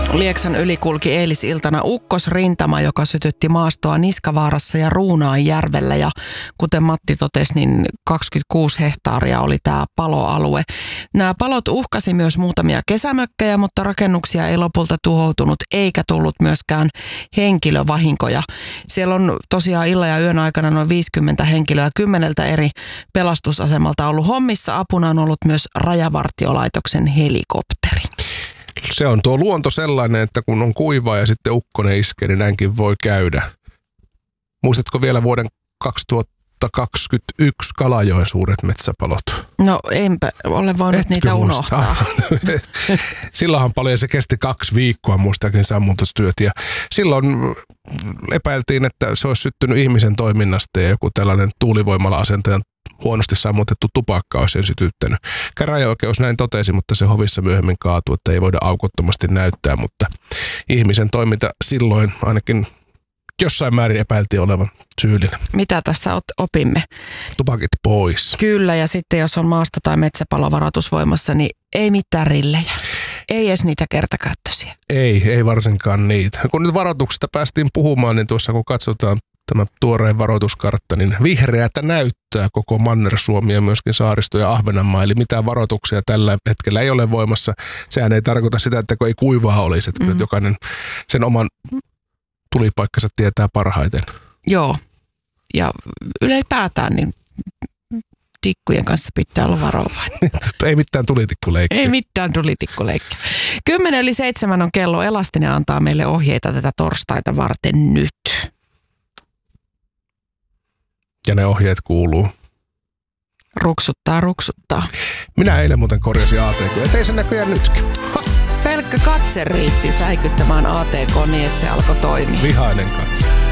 Lieksan yli kulki eilisiltana ukkosrintama, joka sytytti maastoa Niskavaarassa ja Ruunaanjärvellä. Ja kuten Matti totesi, niin 26 hehtaaria oli tämä paloalue. Nämä palot uhkasi myös muutamia kesämökkejä, mutta rakennuksia ei lopulta tuhoutunut eikä tullut myöskään henkilövahinkoja. Siellä on tosiaan illan ja yön aikana noin 50 henkilöä 10 eri pelastusasemalta ollut hommissa. Apuna on ollut myös Rajavartiolaitoksen helikopteri. Se on tuo luonto sellainen, että kun on kuivaa ja sitten ukkonen iskee, niin näinkin voi käydä. Muistatko vielä vuoden 2021 Kalajoen suuret metsäpalot? No enpä ole voinut Etkö niitä unohtaa. Silloinhan paljon se kesti 2 viikkoa muistaakin sammutustyöt ja silloin epäiltiin, että se olisi syttynyt ihmisen toiminnasta ja joku tällainen tuulivoimala-asentajan huonosti sammutettu tupakka olisi sen sytyttänyt. Käräjäoikeus näin totesi, mutta se hovissa myöhemmin kaatui, että ei voida aukottomasti näyttää, mutta ihmisen toiminta silloin ainakin jossain määrin epäiltiin olevan syyllinen. Mitä tässä opimme? Tupakit pois. Kyllä, ja sitten jos on maasto- tai metsäpalovaroitusvoimassa, niin ei mitään rillejä. Ei edes niitä kertakäyttöisiä. Ei varsinkaan niitä. Kun nyt varoituksesta päästiin puhumaan, niin tuossa kun katsotaan tämä tuoreen varoituskartta, niin vihreätä näyttää koko Manner-Suomi ja myöskin Saaristo ja Ahvenanmaa. Eli mitään varoituksia tällä hetkellä ei ole voimassa. Sehän ei tarkoita sitä, että ei kuivaa olisi, että jokainen sen oman tulipaikkansa tietää parhaiten. Joo, ja ylipäätään niin tikkujen kanssa pitää olla varovainen. Ei mitään tulitikkuleikkiä. Ei mitään tulitikkuleikkiä. 6:50 on kello. Elastinen antaa meille ohjeita tätä torstaita varten nyt. Ja ne ohjeet kuuluu. Ruksuttaa. Minä eilen muuten korjasin ATK, ja tein sen näköjään nytkin. Pelkkä katse riitti säikyttämään ATK niin, että se alkoi toimia. Vihainen katse.